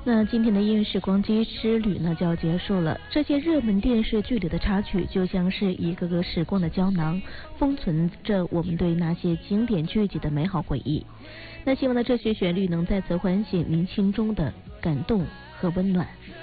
那今天的音乐时光机之旅呢就要结束了。这些热门电视剧里的插曲，就像是一个个时光的胶囊，封存着我们对那些经典剧集的美好回忆。那希望呢这些旋律能再次唤醒您心中的感动和温暖。